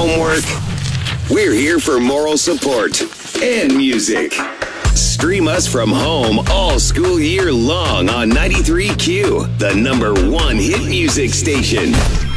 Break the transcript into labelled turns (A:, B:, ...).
A: homework. We're here for moral support and music. Stream us from home all school year long on 93Q, the #1 hit music station.